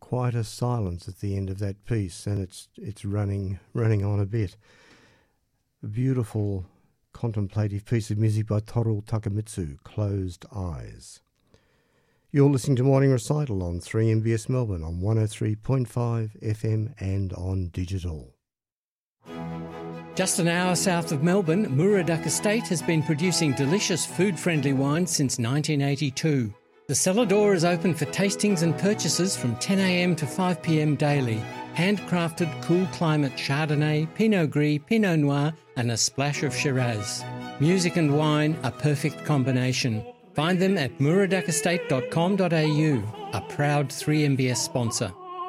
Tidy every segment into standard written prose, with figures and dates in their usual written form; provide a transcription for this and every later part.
quite a silence at the end of that piece, and it's running on a bit. A beautiful contemplative piece of music by Toru Takemitsu, Closed Eyes. You're listening to Morning Recital on 3MBS Melbourne on 103.5 FM and on digital. Just an hour south of Melbourne, Muraduck Estate has been producing delicious food-friendly wine since 1982. The cellar door is open for tastings and purchases from 10 a.m. to 5 p.m. daily. Handcrafted cool climate Chardonnay, Pinot Gris, Pinot Noir and a splash of Shiraz. Music and wine, a perfect combination. Find them at muraduckestate.com.au, a proud 3MBS sponsor.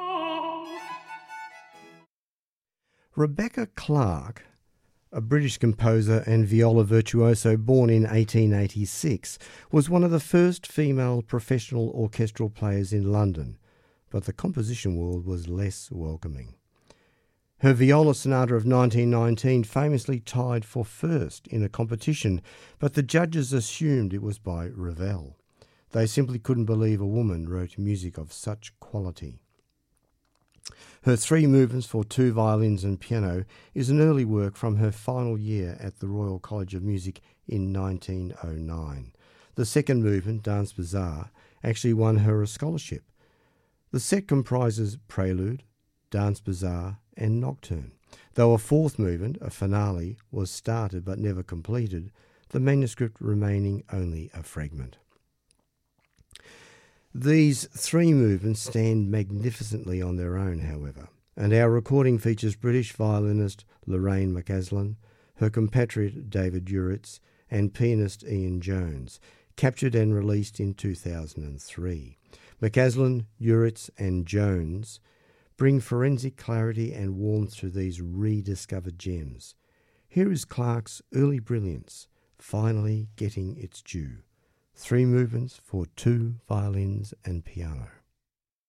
Rebecca Clark, a British composer and viola virtuoso born in 1886, was one of the first female professional orchestral players in London, but the composition world was less welcoming. Her viola sonata of 1919 famously tied for first in a competition, but the judges assumed it was by Ravel. They simply couldn't believe a woman wrote music of such quality. Her three movements for two violins and piano is an early work from her final year at the Royal College of Music in 1909. The second movement, Danse Bizarre, actually won her a scholarship. The set comprises Prelude, Danse Bizarre and Nocturne. Though a fourth movement, a finale, was started but never completed, the manuscript remaining only a fragment. These three movements stand magnificently on their own, however, and our recording features British violinist Lorraine McCaslin, her compatriot David Uritz, and pianist Ian Jones, captured and released in 2003. McCaslin, Uritz and Jones bring forensic clarity and warmth to these rediscovered gems. Here is Clark's early brilliance, finally getting its due. Three movements for two violins and piano.